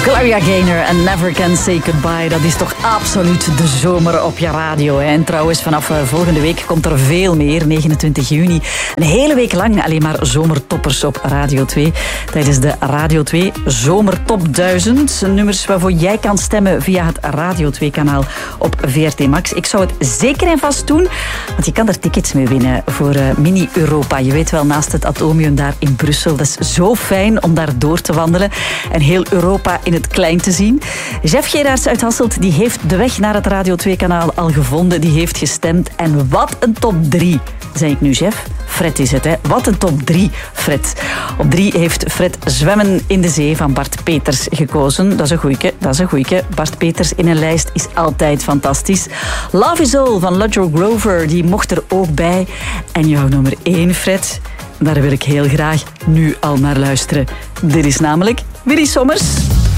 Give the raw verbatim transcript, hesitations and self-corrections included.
Gloria Gaynor en Never Can Say Goodbye. Dat is toch absoluut de zomer op je radio. Hè? En trouwens, vanaf volgende week komt er veel meer. negenentwintig juni. Een hele week lang alleen maar zomertoppers op Radio twee. Tijdens de Radio twee Zomertop duizend. Nummers waarvoor jij kan stemmen via het Radio twee kanaal op V R T Max. Ik zou het zeker en vast doen, want je kan er tickets mee winnen voor uh, Mini Europa. Je weet wel, naast het Atomium daar in Brussel. Dat is zo fijn om daar door te wandelen en heel Europa in het klein te zien. Jeff Gerards uit Hasselt die heeft de weg naar het Radio twee kanaal al gevonden. Die heeft gestemd. En wat een top drie. Zeg ik nu, Jeff? Fred is het, hè? Wat een top drie, Fred. Op drie heeft Fred Zwemmen in de Zee van Bart Peters gekozen. Dat is een goeieke, dat is een goeieke. Bart Peters in een lijst is altijd fantastisch. Love is All van Ludger Grover, die mocht er ook bij. En jouw nummer één, Fred, daar wil ik heel graag nu al naar luisteren. Dit is namelijk Willy Sommers.